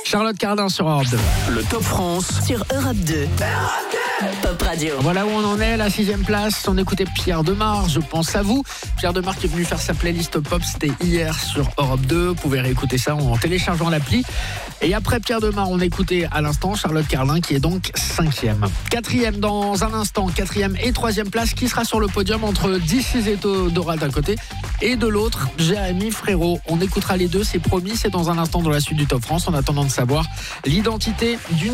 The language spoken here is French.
Charlotte Cardin sur Europe 2. Le Top France Sur Europe 2. Pop Radio. Voilà où on en est, la 6e place. On écoutait Pierre Demar, je pense à vous. Pierre Demar qui est venu faire sa playlist pop, c'était hier sur Europe 2. Vous pouvez réécouter ça en téléchargeant l'appli. Et après Pierre Demar, on écoutait à l'instant Charlotte Cardin qui est donc 5e. 4e dans un instant, 4e et 3e place. Qui sera sur le podium entre This Is Dora d'un côté et de l'autre, Jérémy Frérot. On écoutera les deux, c'est promis, c'est dans un instant dans la suite du Top France. En attendant de savoir l'identité d'une